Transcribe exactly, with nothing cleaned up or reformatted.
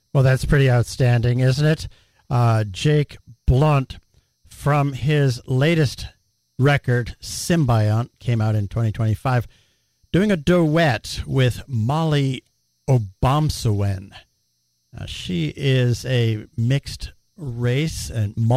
Well, that's pretty outstanding, isn't it? Uh, Jake Blunt, from his latest record, Symbiont, came out in twenty twenty-five, doing a duet with Molly Obamsawin. Uh, she is a mixed race and